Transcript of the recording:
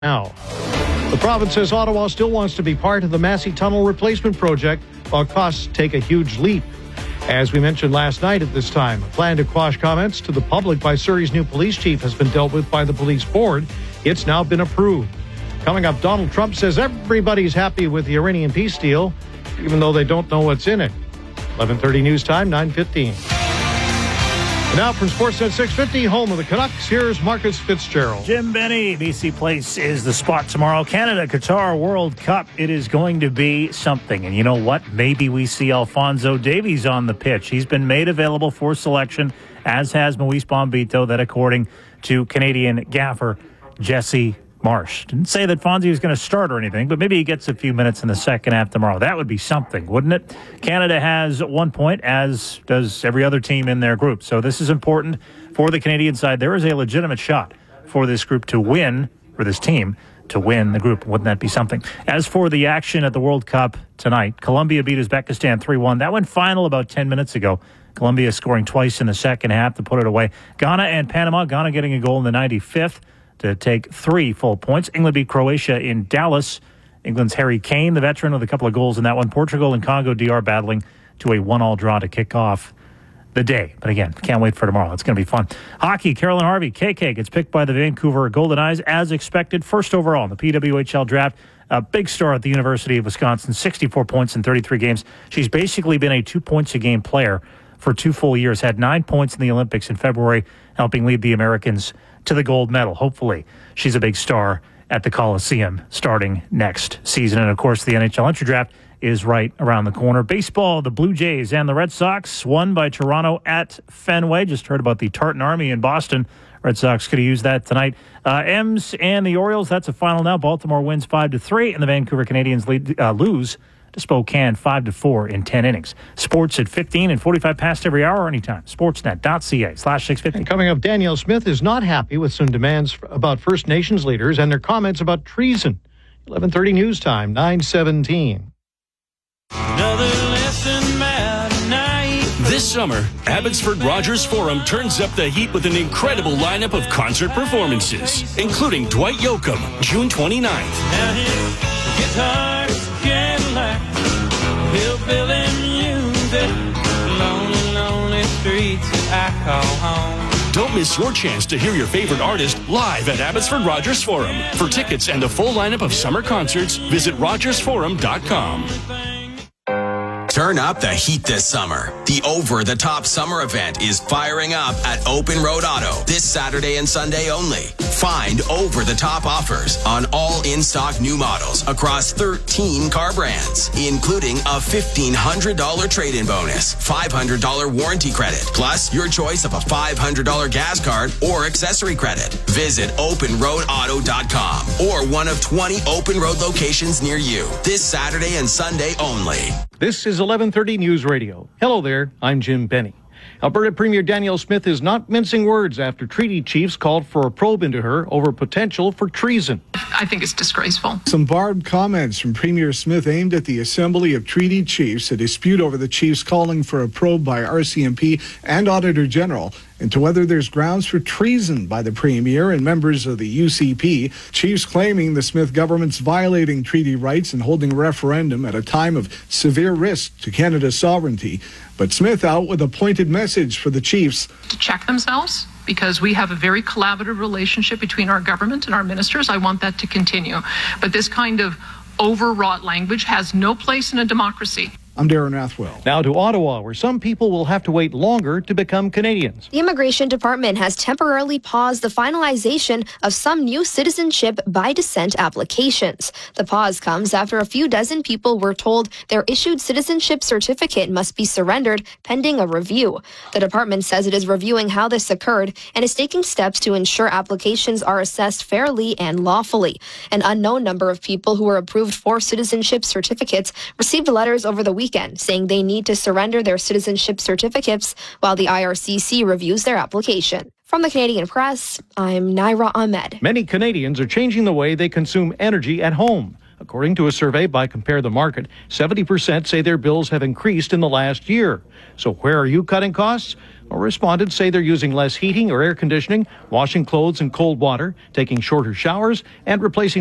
now. The province says Ottawa still wants to be part of the Massey Tunnel replacement project while costs take a huge leap. As we mentioned last night at this time, a plan to quash comments to the public by Surrey's new police chief has been dealt with by the police board. It's now been approved. Coming up, Donald Trump says everybody's happy with the Iranian peace deal, even though they don't know what's in it. 11:30 news time, 9:15. Now from Sportsnet 650, home of the Canucks, here's Marcus Fitzgerald. Jim Benny, BC Place is the spot tomorrow. Canada, Qatar World Cup. It is going to be something. And you know what? Maybe we see Alphonso Davies on the pitch. He's been made available for selection, as has Moise Bombito, that according to Canadian gaffer Jesse Marsh. Didn't say that Fonzie was going to start or anything, but maybe he gets a few minutes in the second half tomorrow. That would be something, wouldn't it? Canada has 1 point, as does every other team in their group. So this is important for the Canadian side. There is a legitimate shot for this group to win, for this team to win the group. Wouldn't that be something? As for the action at the World Cup tonight, Colombia beat Uzbekistan 3-1. That went final about 10 minutes ago. Colombia scoring twice in the second half to put it away. Ghana and Panama, Ghana getting a goal in the 95th. To take 3 full points. England beat Croatia in Dallas. England's Harry Kane, the veteran, with a couple of goals in that one. Portugal and Congo DR battling to a 1-1 draw to kick off the day. But again, can't wait for tomorrow. It's going to be fun. Hockey, Carolyn Harvey, KK, gets picked by the Vancouver Golden Eyes as expected. First overall in the PWHL draft. A big star at the University of Wisconsin, 64 points in 33 games. She's basically been a 2 points a game player for 2 full years. Had 9 points in the Olympics in February, helping lead the Americans to the gold medal. Hopefully, she's a big star at the Coliseum starting next season. And, of course, the NHL entry draft is right around the corner. Baseball, the Blue Jays and the Red Sox won by Toronto at Fenway. Just heard about the Tartan Army in Boston. Red Sox could have used that tonight. M's and the Orioles, that's a final now. Baltimore wins 5-3, and the Vancouver Canadians lose to Spokane 5-4 in 10 innings. Sports at 15 and 45 past every hour, anytime. Sportsnet.ca/650. And coming up, Danielle Smith is not happy with some demands about First Nations leaders and their comments about treason. 11:30 news time, 9:17. Another lesson about night. This summer, Abbotsford Rogers Forum turns up the heat with an incredible lineup of concert performances, including Dwight Yoakam, June 29th. Now his guitar's Cadillac, hillbilly music, lonely, lonely streets that I call home. Don't miss your chance to hear your favorite artist live at Abbotsford Rogers Forum. For tickets and a full lineup of summer concerts, visit rogersforum.com. Turn up the heat this summer. The Over the Top Summer event is firing up at Open Road Auto this Saturday and Sunday only. Find over the top offers on all in-stock new models across 13 car brands, including a $1,500 trade-in bonus, $500 warranty credit, plus your choice of a $500 gas card or accessory credit. Visit openroadauto.com or one of 20 Open Road locations near you this Saturday and Sunday only. This is 11:30 News Radio. Hello there, I'm Jim Benny. Alberta Premier Danielle Smith is not mincing words after treaty chiefs called for a probe into her over potential for treason. I think it's disgraceful. Some barbed comments from Premier Smith aimed at the Assembly of Treaty Chiefs, a dispute over the chiefs calling for a probe by RCMP and Auditor General into whether there's grounds for treason by the Premier and members of the UCP. Chiefs claiming the Smith government's violating treaty rights and holding a referendum at a time of severe risk to Canada's sovereignty. But Smith out with a pointed message for the chiefs. To check themselves, because we have a very collaborative relationship between our government and our ministers. I want that to continue. But this kind of overwrought language has no place in a democracy. I'm Darren Rathwell. Now to Ottawa, where some people will have to wait longer to become Canadians. The Immigration Department has temporarily paused the finalization of some new citizenship by descent applications. The pause comes after a few dozen people were told their issued citizenship certificate must be surrendered pending a review. The department says it is reviewing how this occurred and is taking steps to ensure applications are assessed fairly and lawfully. An unknown number of people who were approved for citizenship certificates received letters over the weekend saying they need to surrender their citizenship certificates while the IRCC reviews their application. From the Canadian Press, I'm Naira Ahmed. Many Canadians are changing the way they consume energy at home. According to a survey by Compare the Market, 70% say their bills have increased in the last year. So where are you cutting costs? Well, respondents say they're using less heating or air conditioning, washing clothes in cold water, taking shorter showers, and replacing